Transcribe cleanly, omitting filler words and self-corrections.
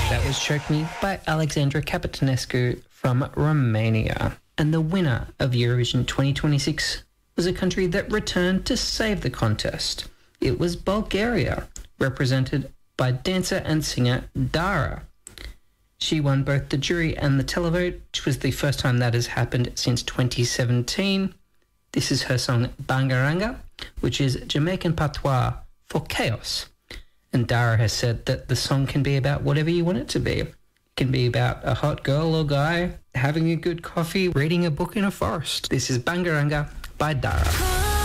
That was Choke Me by Alexandra Capitanescu from Romania. And the winner of Eurovision 2026 was a country that returned to save the contest. It was Bulgaria, represented by dancer and singer Dara. She won both the jury and the televote, which was the first time that has happened since 2017. This is her song Bangaranga, which is Jamaican patois for chaos. And Dara has said that the song can be about whatever you want it to be. It can be about a hot girl or guy, having a good coffee, reading a book in a forest. This is Bangaranga by Dara.